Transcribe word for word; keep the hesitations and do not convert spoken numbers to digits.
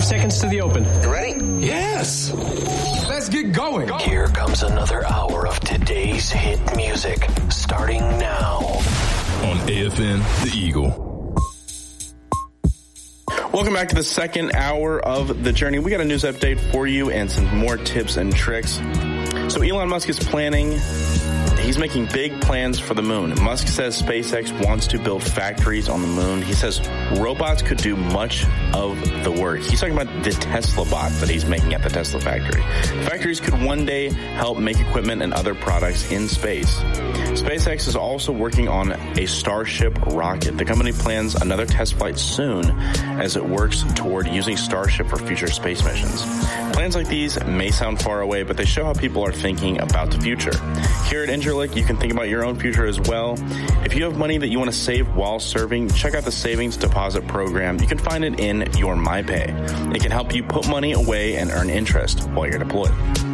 seconds to the open. You ready? Yes. Let's get going. Go. Here comes another hour of today's hit music, starting now. On A F N, The Eagle. Welcome back to the second hour of The Journey. We got a news update for you and some more tips and tricks. So Elon Musk is planning, he's making big plans for the moon. Musk says SpaceX wants to build factories on the moon. He says robots could do much of the work. He's talking about the Tesla bot that he's making at the Tesla factory. Factories could one day help make equipment and other products in space. SpaceX is also working on a Starship rocket. The company plans another test flight soon as it works toward using Starship for future space missions. Plans like these may sound far away, but they show how people are thinking about the future. Here at Interlick, you can think about your own future as well. If you have money that you want to save while serving, check out the Savings Deposit Program. You can find it in your MyPay. It can help you put money away and earn interest while you're deployed.